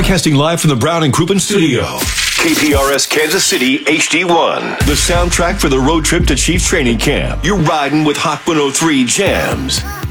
Broadcasting live from the Brown and Crouppen studio. KPRS Kansas City HD1. The soundtrack for the road trip to Chiefs training camp. You're riding with Hot 103 Jams.